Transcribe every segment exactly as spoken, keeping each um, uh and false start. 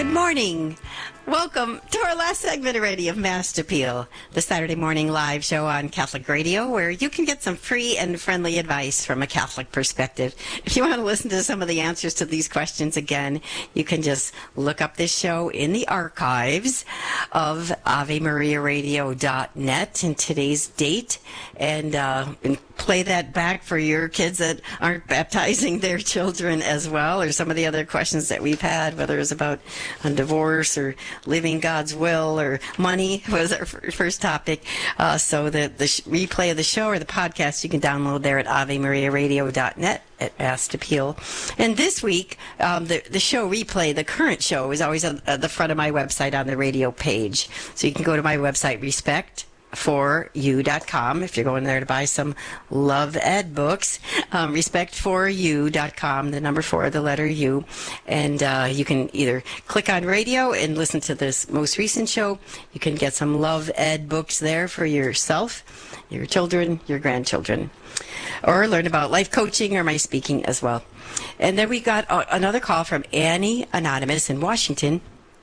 Good morning. Welcome to our last segment already of Mass Appeal, the Saturday morning live show on Catholic Radio, where you can get some free and friendly advice from a Catholic perspective. If you want to listen to some of the answers to these questions again, you can just look up this show in the archives of ave maria radio dot net in today's date, and, uh, and play that back for your kids that aren't baptizing their children as well, or some of the other questions that we've had, whether it's about a divorce or living God's will or money was our f- first topic. Uh, so the, the sh- replay of the show or the podcast you can download there at ave maria radio dot net at Mass Appeal. And this week, um, the, the show replay, the current show, is always at, at the front of my website on the radio page. So you can go to my website, respect for you dot com, if you're going there to buy some Love Ed books. um, respect for you dot com, the number four, the letter U, and uh, you can either click on radio and listen to this most recent show. You can get some Love Ed books there for yourself, your children, your grandchildren, or learn about life coaching or my speaking as well. And then we got uh, another call from Annie Anonymous in Washington,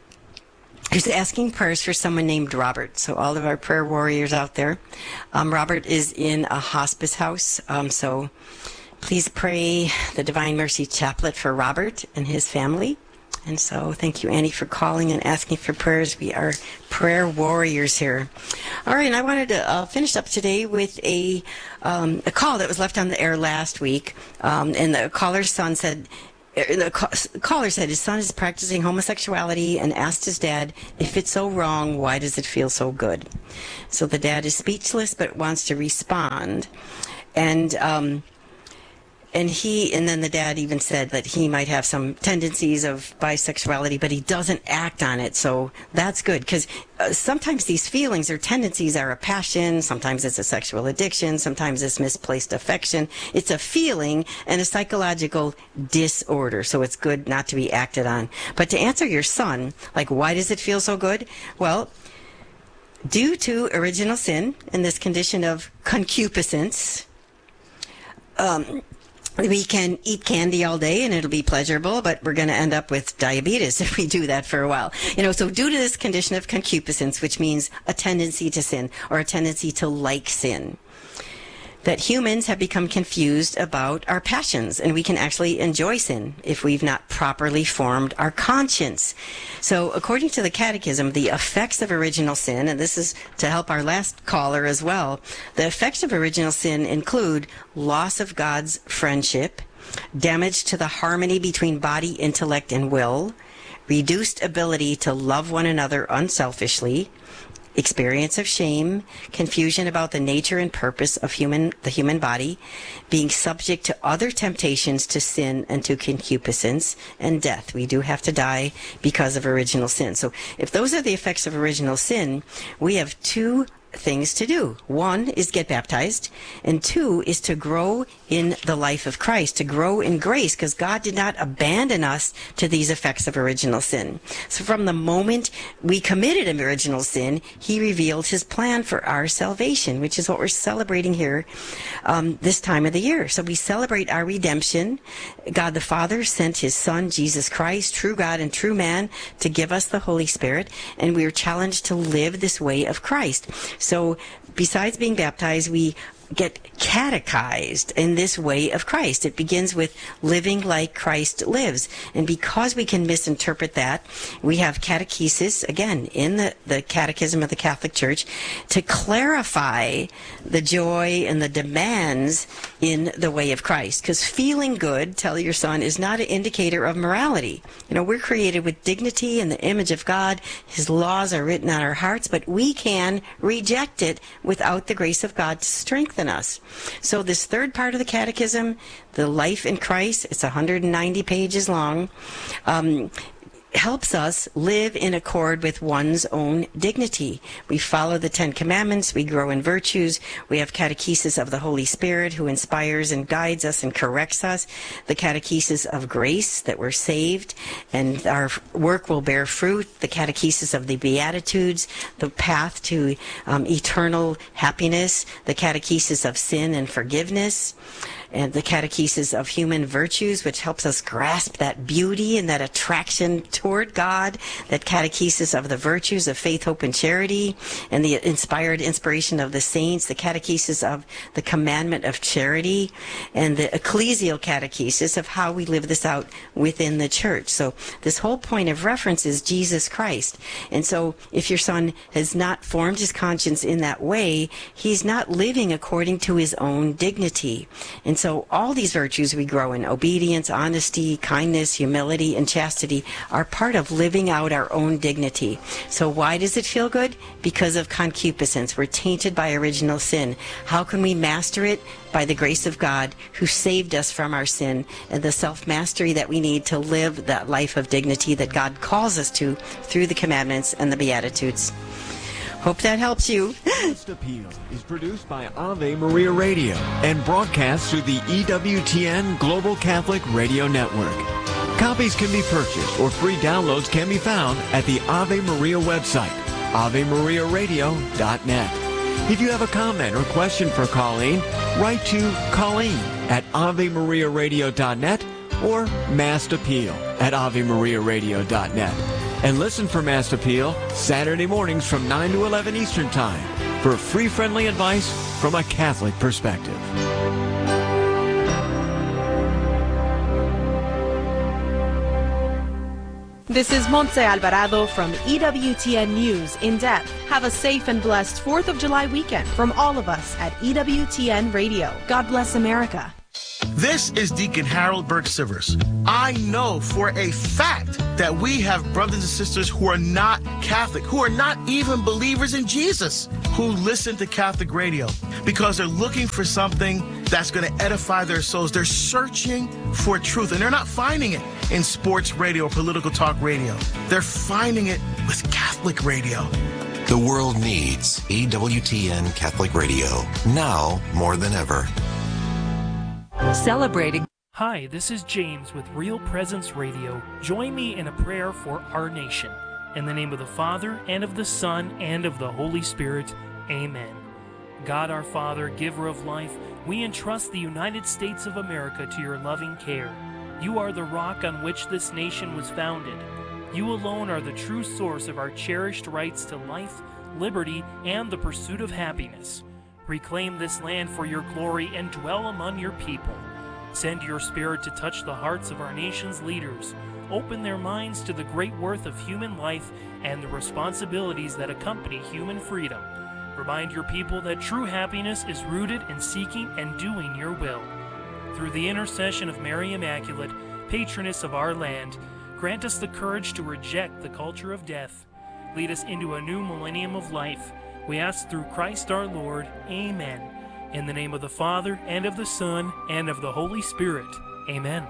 who's asking prayers for someone named Robert. So all of our prayer warriors out there. Um, Robert is in a hospice house, um, so please pray the Divine Mercy Chaplet for Robert and his family. And so thank you, Annie, for calling and asking for prayers. We are prayer warriors here. All right, and I wanted to uh, finish up today with a, um, a call that was left on the air last week. Um, and the caller's son said, the caller said his son is practicing homosexuality and asked his dad, if it's so wrong, why does it feel so good? So the dad is speechless but wants to respond. And um, and he and then the dad even said that he might have some tendencies of bisexuality, but he doesn't act on it. So that's good, because uh, sometimes these feelings or tendencies are a passion, sometimes it's a sexual addiction, sometimes it's misplaced affection. It's a feeling and a psychological disorder, so it's good not to be acted on. But to answer your son, like, why does it feel so good? Well, due to original sin and this condition of concupiscence, um, we can eat candy all day and it'll be pleasurable, but we're going to end up with diabetes if we do that for a while. You know, so due to this condition of concupiscence, which means a tendency to sin or a tendency to like sin, that humans have become confused about our passions, and we can actually enjoy sin if we've not properly formed our conscience. So according to the Catechism, the effects of original sin, and this is to help our last caller as well, the effects of original sin include loss of God's friendship, damage to the harmony between body, intellect, and will, reduced ability to love one another unselfishly, experience of shame, confusion about the nature and purpose of human the human body, being subject to other temptations to sin and to concupiscence, and death. We do have to die because of original sin. So if those are the effects of original sin, we have two things to do. One is get baptized, and two is to grow in the life of Christ, to grow in grace, because God did not abandon us to these effects of original sin. So from the moment we committed an original sin, he revealed his plan for our salvation, which is what we're celebrating here um, this time of the year. So we celebrate our redemption. God the Father sent his Son, Jesus Christ, true God and true man, to give us the Holy Spirit, and we are challenged to live this way of Christ. So besides being baptized, we get catechized in this way of Christ. It begins with living like Christ lives. And because we can misinterpret that, we have catechesis, again, in the, the Catechism of the Catholic Church, to clarify the joy and the demands in the way of Christ. Because feeling good, tell your son, is not an indicator of morality. You know, we're created with dignity in the image of God. His laws are written on our hearts, but we can reject it without the grace of God to strengthen us. So this third part of the Catechism, the life in Christ, it's one hundred ninety pages long, um, helps us live in accord with one's own dignity. We follow the Ten Commandments, we grow in virtues, we have catechesis of the Holy Spirit who inspires and guides us and corrects us, the catechesis of grace, that we're saved and our work will bear fruit, the catechesis of the Beatitudes, the path to um, eternal happiness, the catechesis of sin and forgiveness, and the catechesis of human virtues, which helps us grasp that beauty and that attraction toward God, that catechesis of the virtues of faith, hope, and charity, and the inspired inspiration of the saints, the catechesis of the commandment of charity, and the ecclesial catechesis of how we live this out within the church. So this whole point of reference is Jesus Christ. And so if your son has not formed his conscience in that way, he's not living according to his own dignity. And so all these virtues we grow in, obedience, honesty, kindness, humility, and chastity, are part of living out our own dignity. So why does it feel good? Because of concupiscence. We're tainted by original sin. How can we master it? By the grace of God, who saved us from our sin, and the self-mastery that we need to live that life of dignity that God calls us to through the commandments and the Beatitudes. Hope that helps you. First Appeal is produced by Ave Maria Radio and broadcast through the E W T N Global Catholic Radio Network. Copies can be purchased or free downloads can be found at the Ave Maria website, ave maria radio dot net. If you have a comment or question for Colleen, write to Colleen at ave maria radio dot net or Mass Appeal at ave maria radio dot net. And listen for Mass Appeal Saturday mornings from nine to eleven Eastern Time for free, friendly advice from a Catholic perspective. This is Montse Alvarado from E W T N News in depth. Have a safe and blessed fourth of July weekend from all of us at E W T N Radio. God bless America. This is Deacon Harold Burke-Sivers. I know for a fact that we have brothers and sisters who are not Catholic, who are not even believers in Jesus, who listen to Catholic radio because they're looking for something that's going to edify their souls. They're searching for truth, and they're not finding it in sports radio or political talk radio. They're finding it with Catholic radio. The world needs E W T N Catholic Radio, now more than ever. Celebrating. Hi, this is James with Real Presence Radio. Join me in a prayer for our nation. In the name of the Father, and of the Son, and of the Holy Spirit. Amen. God our Father, giver of life, we entrust the United States of America to your loving care. You are the rock on which this nation was founded. You alone are the true source of our cherished rights to life, liberty, and the pursuit of happiness. Reclaim this land for your glory and dwell among your people. Send your Spirit to touch the hearts of our nation's leaders. Open their minds to the great worth of human life and the responsibilities that accompany human freedom. Remind your people that true happiness is rooted in seeking and doing your will. Through the intercession of Mary Immaculate, patroness of our land, grant us the courage to reject the culture of death. Lead us into a new millennium of life. We ask through Christ our Lord. Amen. In the name of the Father, and of the Son, and of the Holy Spirit. Amen.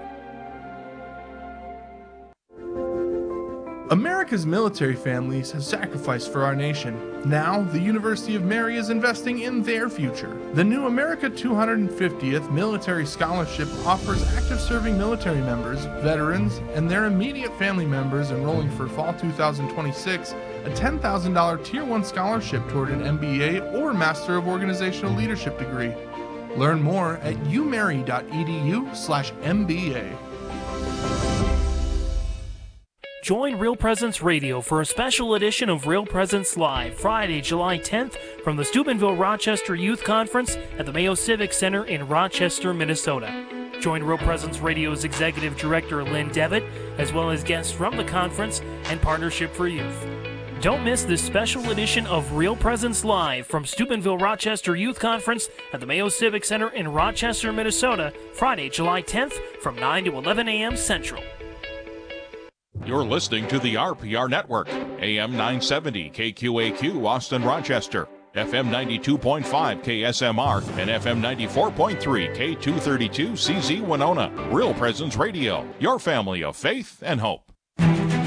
America's military families have sacrificed for our nation. Now, the University of Mary is investing in their future. The new America two hundred fiftieth Military Scholarship offers active serving military members, veterans, and their immediate family members enrolling for fall two thousand twenty-six a ten thousand dollars Tier one scholarship toward an M B A or Master of Organizational Leadership degree. Learn more at umary.edu slash MBA. Join Real Presence Radio for a special edition of Real Presence Live, Friday, July tenth, from the Steubenville Rochester Youth Conference at the Mayo Civic Center in Rochester, Minnesota. Join Real Presence Radio's Executive Director Lynn Devitt, as well as guests from the conference and Partnership for Youth. Don't miss this special edition of Real Presence Live from Steubenville Rochester Youth Conference at the Mayo Civic Center in Rochester, Minnesota, Friday, July tenth, from nine to eleven a.m. Central. You're listening to the R P R Network, A M nine seventy K Q A Q Austin, Rochester, F M ninety-two point five K S M R, and F M ninety-four point three K two thirty-two C Z Winona. Real Presence Radio, your family of faith and hope.